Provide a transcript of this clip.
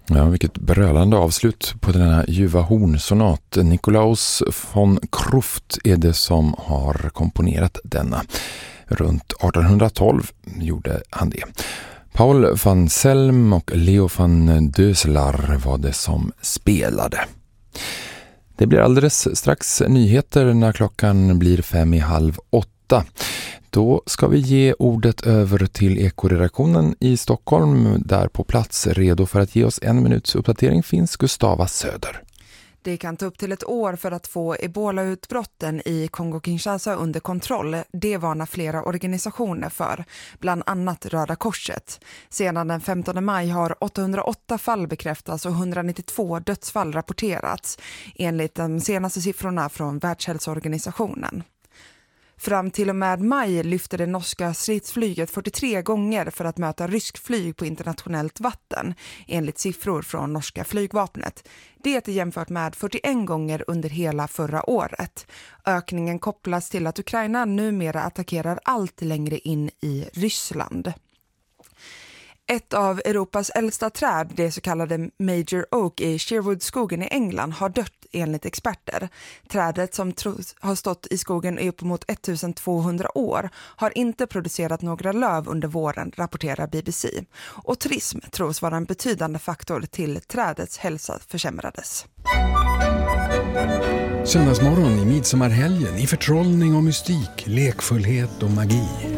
Ja, vilket brölande avslut på denna ljuva hornsonat. Nikolaus von Kruft är det som har komponerat denna. Runt 1812 gjorde han det. Paul van Selm och Leo van Döslar var det som spelade. Det blir alldeles strax nyheter när klockan blir 7:55. Då ska vi ge ordet över till Ekoredaktionen i Stockholm. Där på plats redo för att ge oss en minuts uppdatering finns Gustava Söder. Det kan ta upp till ett år för att få Ebola-utbrotten i Kongo-Kinshasa under kontroll. Det varnar flera organisationer för, bland annat Röda Korset. Sedan den 15 maj har 808 fall bekräftats och 192 dödsfall rapporterats, enligt de senaste siffrorna från Världshälsoorganisationen. Fram till och med maj lyfte det norska stridsflyget 43 gånger för att möta rysk flyg på internationellt vatten, enligt siffror från norska flygvapnet. Det är jämfört med 41 gånger under hela förra året. Ökningen kopplas till att Ukraina numera attackerar allt längre in i Ryssland. Ett av Europas äldsta träd, det så kallade Major Oak i Sherwood-skogen i England, har dött enligt experter. Trädet som har stått i skogen i uppemot 1200 år har inte producerat några löv under våren, rapporterar BBC. Och turism tros vara en betydande faktor till trädets hälsa försämrades. Söndagsmorgon i midsommarhelgen i förtrollning och mystik, lekfullhet och magi.